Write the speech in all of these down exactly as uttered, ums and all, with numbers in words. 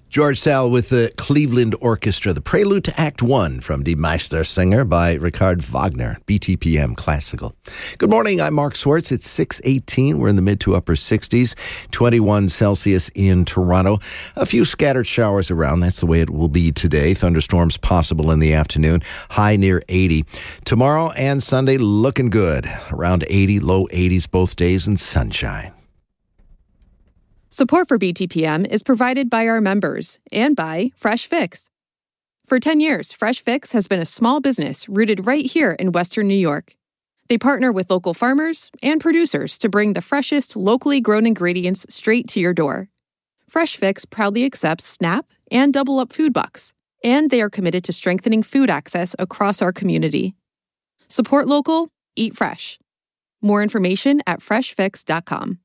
George Sal with the Cleveland Orchestra, the prelude to Act One from Die Meistersinger by Richard Wagner, B T P M Classical. Good morning, I'm Mark Swartz. It's six eighteen. We're in the mid to upper sixties, twenty-one Celsius in Toronto. A few scattered showers around. That's the way it will be today. Thunderstorms possible in the afternoon. High near eighty. Tomorrow and Sunday looking good. Around eighty, low eighties both days, and sunshine. Support for B T P M is provided by our members and by Fresh Fix. For ten years, Fresh Fix has been a small business rooted right here in Western New York. They partner with local farmers and producers to bring the freshest, locally grown ingredients straight to your door. Fresh Fix proudly accepts SNAP and Double Up food bucks, and they are committed to strengthening food access across our community. Support local, eat fresh. More information at fresh fix dot com.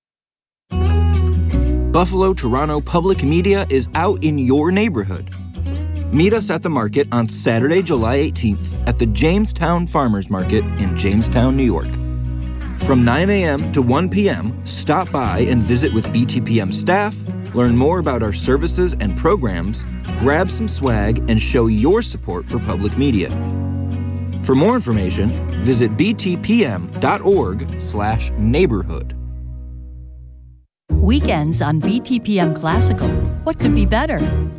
Buffalo Toronto Public Media is out in your neighborhood. Meet us at the market on Saturday, July eighteenth at the Jamestown Farmers Market in Jamestown, New York. From nine a.m. to one p.m., stop by and visit with B T P M staff, learn more about our services and programs, grab some swag, and show your support for public media. For more information, visit btpm.org slash neighborhood. Weekends on B T P M Classical. What could be better?